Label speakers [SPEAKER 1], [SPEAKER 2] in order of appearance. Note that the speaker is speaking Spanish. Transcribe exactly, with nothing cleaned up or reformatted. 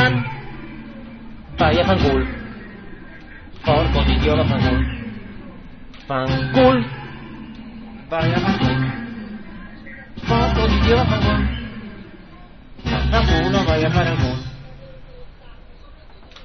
[SPEAKER 1] fan, vaya fangul, porco di Dio la fangul, fangul, vaya fangul, porco di Dio la fangul, fanculo vaya fangul.